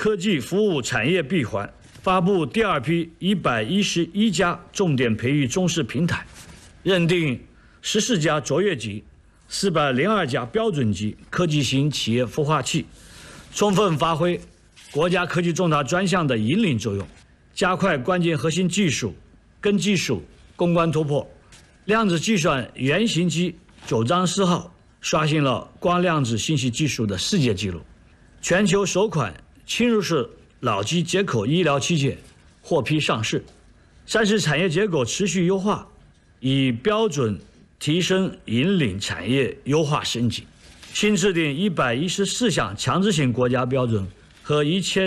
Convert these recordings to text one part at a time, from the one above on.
科技服务产业闭环，发布第二批111家重点培育中试平台，认定14家卓越级、402家标准级科技型企业孵化器，充分发挥国家科技重大专项的引领作用，加快关键核心技术、跟技术攻关突破。量子计算原型机9章4号刷新了光量子信息技术的世界纪录。全球首款侵入式脑机接口医疗器械获批上市。3是产业结构持续优化，以标准提升引领产业优化升级。新制定114项强制性国家标准和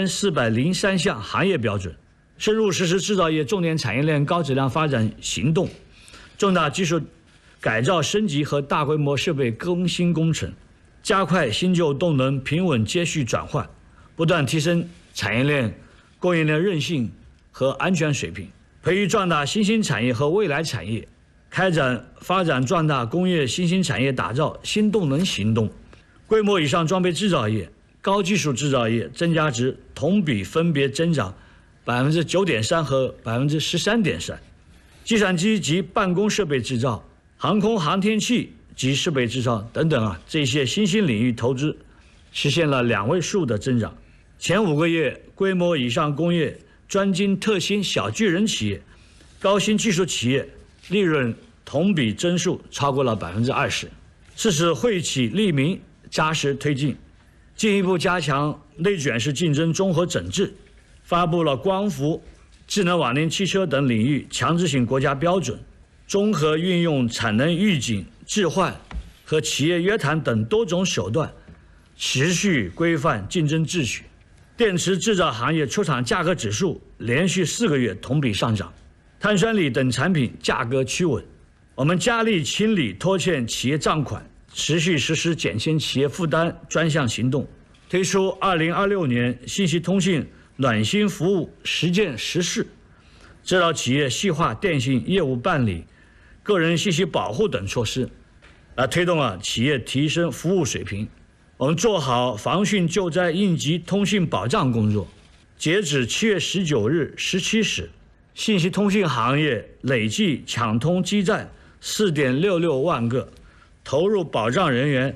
1403项行业标准，深入实施制造业重点产业链高质量发展行动、重大技术改造升级和大规模设备更新工程，加快新旧动能平稳接续转换，不断提升产业链供应链韧性和安全水平，培育壮大新兴产业和未来产业，开展发展壮大工业新兴产业打造新动能行动。规模以上装备制造业、高技术制造业增加值同比分别增长9.3%和13.3%。计算机及办公设备制造、航空航天器及设备制造等等这些新兴领域投资实现了2位数的增长。前5个月，规模以上工业、专精特新小巨人企业、高新技术企业利润同比增速超过了20%。4是惠企利民扎实推进，进一步加强内卷式竞争综合整治，发布了光伏、智能网联汽车等领域强制性国家标准，综合运用产能预警、置换和企业约谈等多种手段，持续规范竞争秩序。电池制造行业出厂价格指数连续4个月同比上涨，碳酸锂等产品价格趋稳。我们加力清理拖欠企业账款，持续实施减轻企业负担专项行动，推出2026年信息通信暖心服务实践实事，指导企业细化电信业务办理、个人信息保护等措施，来推动企业提升服务水平。我们做好防汛救灾应急通信保障工作。截止7月19日17时，信息通信行业累计抢通基站4.66万个，投入保障人员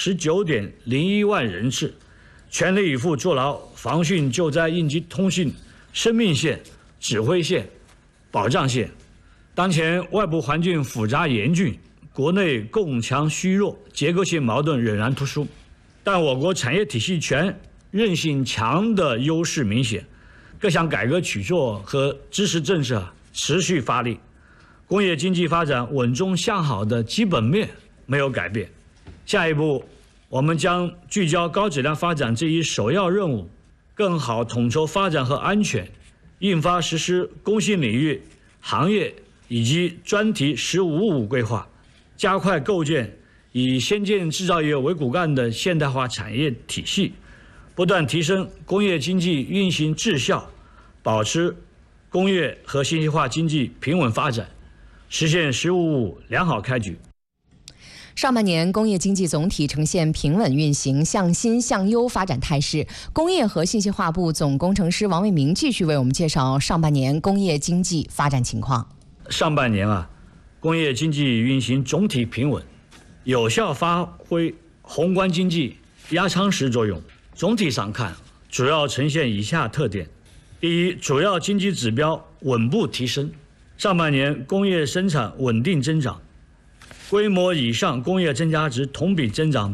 19.01万人次，全力以赴做牢防汛救灾应急通信生命线、指挥线、保障线。当前外部环境复杂严峻，国内供强虚弱，结构性矛盾仍然突出，但我国产业体系全、韧性强的优势明显，各项改革举措和支持政策持续发力，工业经济发展稳中向好的基本面没有改变。下一步，我们将聚焦高质量发展这一首要任务，更好统筹发展和安全，印发实施工信领域、行业以及专题“1555”规划，加快构建以先进制造业为骨干的现代化产业体系，不断提升工业经济运行质效，保持工业和信息化经济平稳发展，实现“1555”良好开局。 上半年工业经济总体呈现平稳运行、向新向优发展态势。工业和信息化部总工程师王卫明继续为我们介绍上半年工业经济发展情况。 上半年工业经济运行总体平稳，有效发挥宏观经济压舱石作用。总体上看，主要呈现以下特点：第一，主要经济指标稳步提升。上半年工业生产稳定增长，规模以上工业增加值同比增长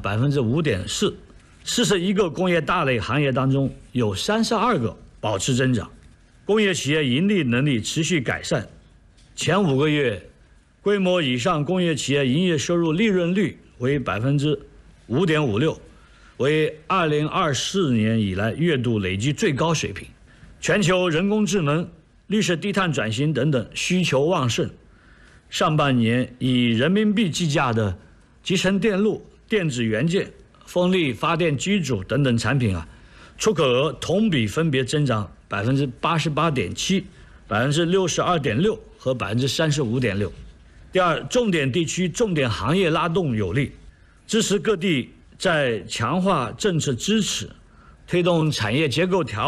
5.4%。41个工业大类行业当中，有32个保持增长。工业企业盈利能力持续改善。前5个月，规模以上工业企业营业收入利润率为5.56%，为2024年以来月度累计最高水平。全球人工智能、绿色低碳转型等等需求旺盛。上半年以人民币计价的集成电路、电子元件、风力发电机组等等产品出口额同比分别增长88.7%、62.6%和35.6%。第二，重点地区、重点行业拉动有力，支持各地在强化政策支持，推动产业结构调